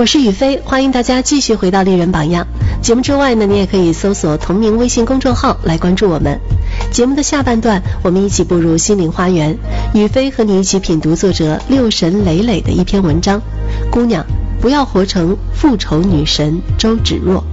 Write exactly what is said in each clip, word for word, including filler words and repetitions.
我是雨飞，欢迎大家继续回到丽人榜样。节目之外呢，你也可以搜索同名微信公众号来关注我们。节目的下半段，我们一起步入心灵花园，雨飞和你一起品读作者六神磊磊的一篇文章。姑娘，不要活成复仇女神周芷若。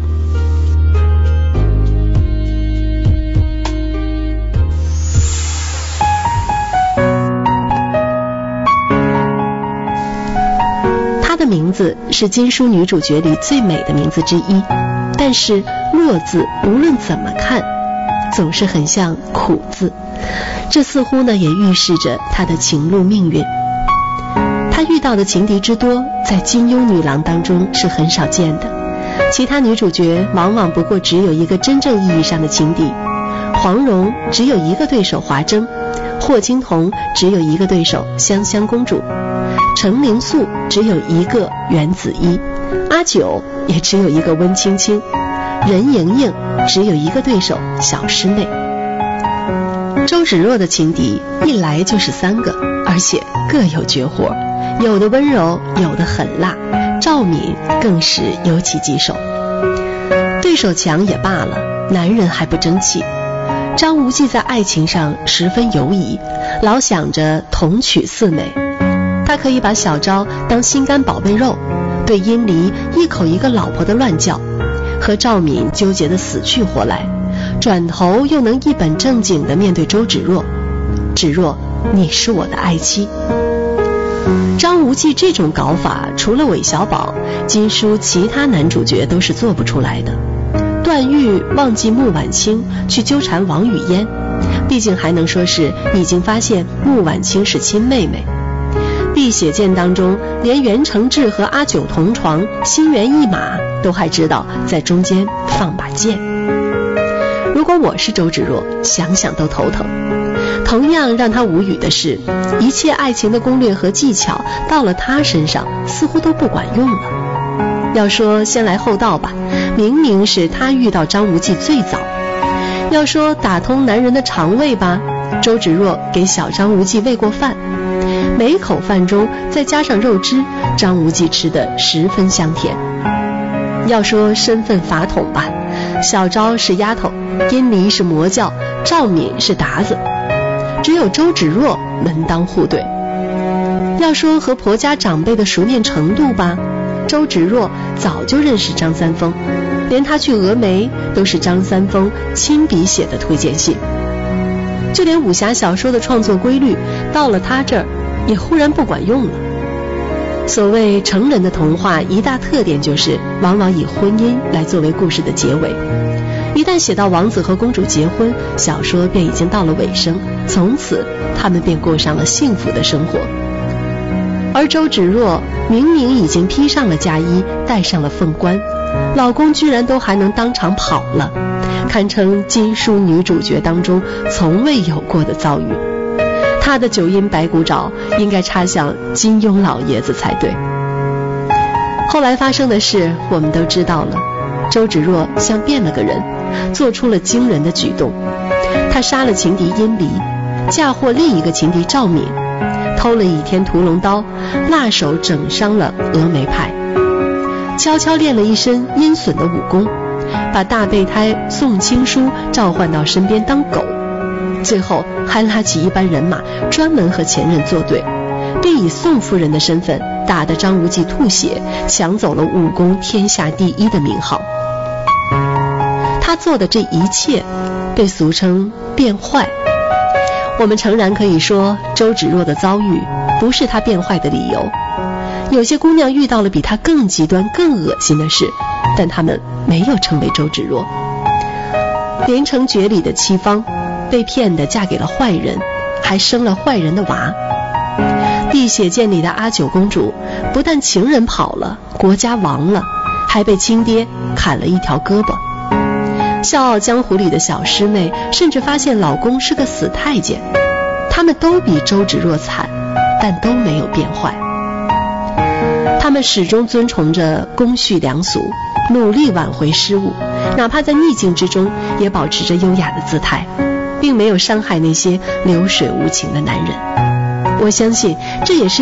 她的名字是金书女主角里最美的名字之一，但是若字无论怎么看总是很像苦字，这似乎呢也预示着她的情路命运。她遇到的情敌之多，在金庸女郎当中是很少见的，其他女主角往往不过只有一个真正意义上的情敌，黄蓉只有一个对手华筝，霍青桐只有一个对手香香公主，程灵素只有一个袁子衣，阿九也只有一个温青青，任盈盈只有一个对手小师妹。周芷若的情敌一来就是三个，而且各有绝活，有的温柔，有的狠辣，赵敏更是有其棘手。对手强也罢了，男人还不争气。张无忌在爱情上十分犹疑，老想着同娶四美。他可以把小昭当心肝宝贝肉，对殷离一口一个老婆的乱叫，和赵敏纠结的死去活来，转头又能一本正经地面对周芷若。芷若，你是我的爱妻。张无忌这种搞法，除了韦小宝，金书其他男主角都是做不出来的。段誉忘记穆婉清去纠缠王语嫣，毕竟还能说是已经发现穆婉清是亲妹妹。碧血剑当中，连袁承志和阿九同床，心猿意马，都还知道在中间放把剑。如果我是周芷若，想想都头疼。同样让他无语的是，一切爱情的攻略和技巧到了他身上似乎都不管用了。要说先来后到吧，明明是他遇到张无忌最早。要说打通男人的肠胃吧，周芷若给小张无忌喂过饭，每口饭中再加上肉汁，张无忌吃得十分香甜。要说身份法统吧，小昭是丫头，殷离是魔教，赵敏是达子，只有周芷若门当户对。要说和婆家长辈的熟面程度吧，周芷若早就认识张三丰，连他去峨眉都是张三丰亲笔写的推荐信。就连武侠小说的创作规律，到了他这儿也忽然不管用了。所谓成人的童话，一大特点就是往往以婚姻来作为故事的结尾。一旦写到王子和公主结婚，小说便已经到了尾声，从此他们便过上了幸福的生活。而周芷若明明已经披上了嫁衣，戴上了凤冠，老公居然都还能当场跑了，堪称金书女主角当中从未有过的遭遇。她的九阴白骨爪应该插向金庸老爷子才对。后来发生的事我们都知道了，周芷若像变了个人，做出了惊人的举动。她杀了情敌殷离，嫁祸另一个情敌赵敏，偷了倚天屠龙刀，辣手整伤了峨眉派，悄悄练了一身阴损的武功，把大备胎宋青书召唤到身边当狗，最后还拉起一班人马专门和前任作对，并以宋夫人的身份打得张无忌吐血，抢走了武功天下第一的名号。他做的这一切被俗称变坏。我们诚然可以说，周芷若的遭遇不是她变坏的理由。有些姑娘遇到了比她更极端更恶心的事，但她们没有成为周芷若。连城诀里的戚芳被骗的嫁给了坏人，还生了坏人的娃。碧血剑里的阿九公主不但情人跑了，国家亡了，还被亲爹砍了一条胳膊。笑傲江湖里的小师妹甚至发现老公是个死太监。她们都比周芷若惨，但都没有变坏。她们始终遵从着公序良俗，努力挽回失误，哪怕在逆境之中也保持着优雅的姿态，并没有伤害那些流水无情的男人。我相信这也是